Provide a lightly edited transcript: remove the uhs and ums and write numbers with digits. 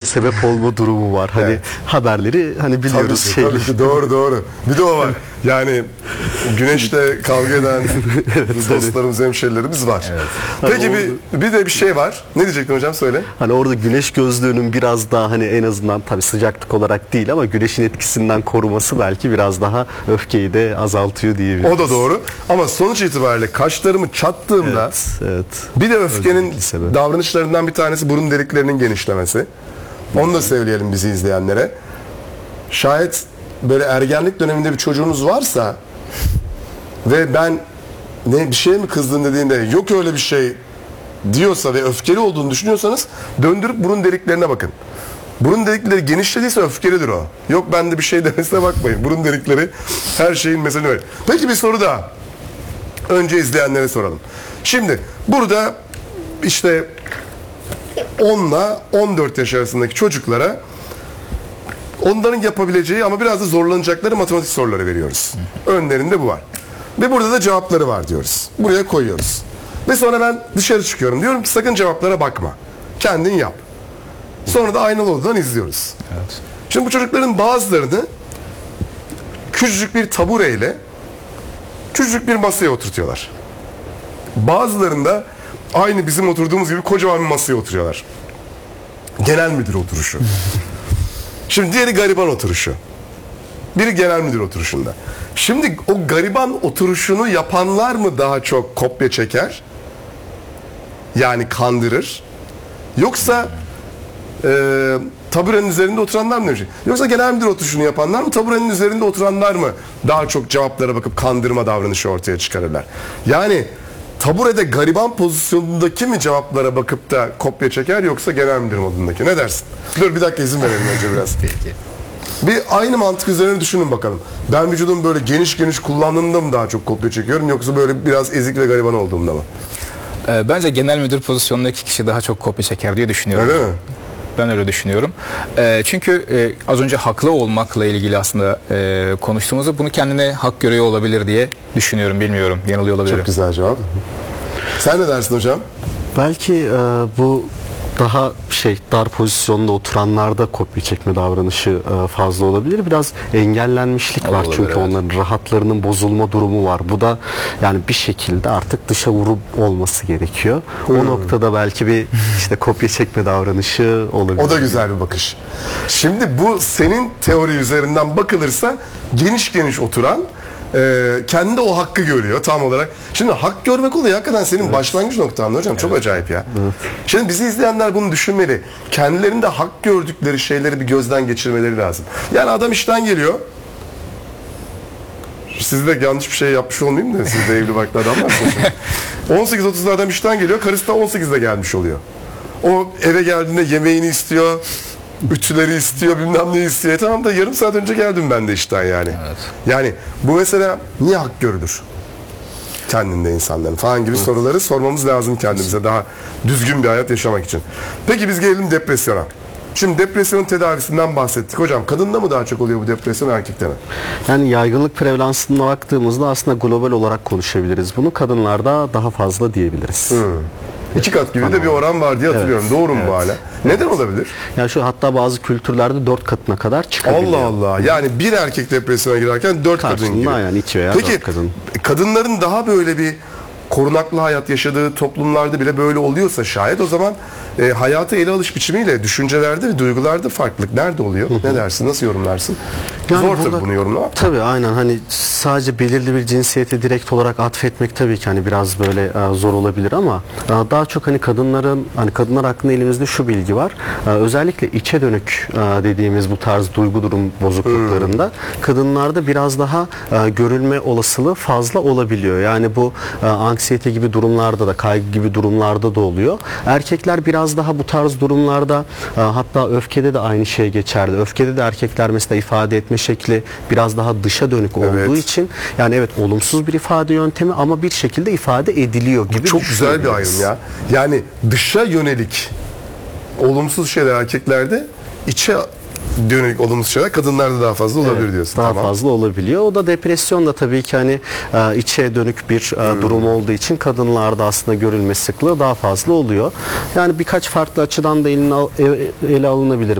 sebep olma durumu var. Hani Evet. haberleri hani biliyoruz Tabii ki, doğru. Bir de o var. Yani güneşte kavga eden dostlarımız, hemşerilerimiz var. Evet. Peki bir de bir şey var. Ne diyecektin hocam, söyle. Hani orada güneş gözlüğünün biraz daha hani en azından tabii sıcaklık olarak değil ama güneşin etkisinden koruması belki biraz daha öfkeyi de azaltıyor diyebiliriz. O da doğru. Ama sonuç itibariyle kaşlarımı çattığımda Evet. bir de öfkenin Özellikle sebep. davranışlarından bir tanesi burun deliklerinin genişlemesi. Onu da söyleyelim bizi izleyenlere. Şayet böyle ergenlik döneminde bir çocuğunuz varsa ve ben bir şeye mi kızdın dediğinde yok öyle bir şey diyorsa ve öfkeli olduğunu düşünüyorsanız döndürüp burun deliklerine bakın. Burun delikleri genişlediyse öfkelidir o. Yok bende bir şey demesine bakmayın. Burun delikleri her şeyin mesela öyle. Peki bir soru daha. Önce izleyenlere soralım. Şimdi burada işte 10 ile 14 yaş arasındaki çocuklara onların yapabileceği ama biraz da zorlanacakları matematik soruları veriyoruz. Önlerinde bu var. Ve burada da cevapları var diyoruz. Buraya koyuyoruz. Ve sonra ben dışarı çıkıyorum. Diyorum ki sakın cevaplara bakma. Kendin yap. Sonra da aynalı odadan izliyoruz. Evet. Şimdi bu çocukların bazılarını küçücük bir tabureyle küçücük bir masaya oturtuyorlar. Bazılarında aynı bizim oturduğumuz gibi kocaman bir masaya oturuyorlar. Genel müdür oturuşu. Şimdi diğeri gariban oturuşu. Biri genel müdür oturuşunda. Şimdi o gariban oturuşunu yapanlar mı daha çok kopya çeker? Yani kandırır. Yoksa taburenin üzerinde oturanlar mı? Yoksa genel müdür oturuşunu yapanlar mı? Taburenin üzerinde oturanlar mı daha çok cevaplara bakıp kandırma davranışı ortaya çıkarırlar? Yani taburede gariban pozisyonundaki mi cevaplara bakıp da kopya çeker yoksa genel müdür modundaki? Ne dersin? Dur bir dakika izin verelim önce biraz. Peki. Bir aynı mantık üzerine düşünün bakalım. Ben vücudumu böyle geniş geniş kullandığımda mı daha çok kopya çekiyorum yoksa böyle biraz ezik ve gariban olduğumda mı? Bence genel müdür pozisyonundaki kişi daha çok kopya çeker diye düşünüyorum. Öyle mi? Ben öyle düşünüyorum. Çünkü az önce haklı olmakla ilgili aslında konuştuğumuzda bunu kendine hak görüyor olabilir diye düşünüyorum. Bilmiyorum. Yanılıyor olabilirim. Çok güzel cevap. Sen ne dersin hocam? Belki bu daha dar pozisyonda oturanlarda kopya çekme davranışı fazla olabilir. Biraz engellenmişlik var Olabilir, çünkü evet. onların rahatlarının bozulma durumu var. Bu da yani bir şekilde artık dışa vurup olması gerekiyor. O noktada belki bir kopya çekme davranışı olabilir. O da güzel bir bakış. Şimdi bu senin teori üzerinden bakılırsa geniş geniş oturan kendi o hakkı görüyor tam olarak. Şimdi hak görmek oluyor hakikaten senin başlangıç noktan hocam. Çok acayip ya. Şimdi bizi izleyenler bunu düşünmeli. Kendilerinde hak gördükleri şeyleri bir gözden geçirmeleri lazım. Yani adam işten geliyor. Siz de yanlış bir şey yapmış olmayayım da siz de evli barklı adamlarsınız. 18.30'da adam işten geliyor. Karısı da 18'de gelmiş oluyor. O eve geldiğinde yemeğini istiyor. Ütüleri istiyor, bilmem ne istiyor. Tamam da yarım saat önce geldim ben de işten yani. Evet. Yani bu mesela niye hak görülür? Kendinde insanların falan gibi soruları sormamız lazım kendimize daha düzgün bir hayat yaşamak için. Peki biz gelelim depresyona. Şimdi depresyonun tedavisinden bahsettik. Hocam kadında mı daha çok oluyor bu depresyon, erkekte mi? Yani yaygınlık prevalansına baktığımızda aslında global olarak konuşabiliriz. Bunu kadınlarda daha fazla diyebiliriz. 2 kat gibi de bir oran var diye hatırlıyorum. Doğru mu bu hala? Neden olabilir? Yani hatta bazı kültürlerde 4 katına kadar çıkabiliyor. Allah Allah. Yani bir erkek depresyona girerken 4 kadın gibi. Karşılığında yani 2 veya 4 Peki kadın. kadınların daha böyle bir korunaklı hayat yaşadığı toplumlarda bile böyle oluyorsa şayet o zaman hayatı ele alış biçimiyle düşüncelerde ve duygularda farklılık nerede oluyor? Ne dersin? Nasıl yorumlarsın? Yani Zor tabii burada- bunu yorumlamak. Tabii aynen sadece belirli bir cinsiyete direkt olarak atfetmek tabii ki biraz böyle zor olabilir ama daha çok kadınlar hakkında elimizde şu bilgi var. Özellikle içe dönük dediğimiz bu tarz duygu durum bozukluklarında kadınlarda biraz daha görülme olasılığı fazla olabiliyor. Yani bu anksiyete gibi durumlarda da kaygı gibi durumlarda da oluyor. Erkekler biraz daha bu tarz durumlarda hatta öfkede de aynı şey geçerli. Öfkede de erkekler mesela ifade etme şekli biraz daha dışa dönük olduğu için yani olumsuz bir ifade yöntemi ama bir şekilde ifade ediliyor gibi. Çok güzel bir ayrım ya. Yani dışa yönelik olumsuz şeyler erkeklerde, içe dönük olumsuz şeyler kadınlarda daha fazla olabilir diyorsun. Daha Tamam. fazla olabiliyor. O da depresyon da tabii ki içe dönük bir durum olduğu için kadınlarda aslında görülme sıklığı daha fazla oluyor. Yani birkaç farklı açıdan da ele alınabilir